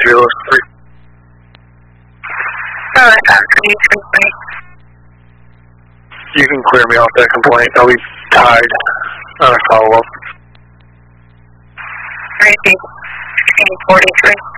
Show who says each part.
Speaker 1: 23 Lewis 3.
Speaker 2: Alright, I'm
Speaker 1: You can clear me off that complaint. I'll be tied on a follow-up.
Speaker 2: 3 43.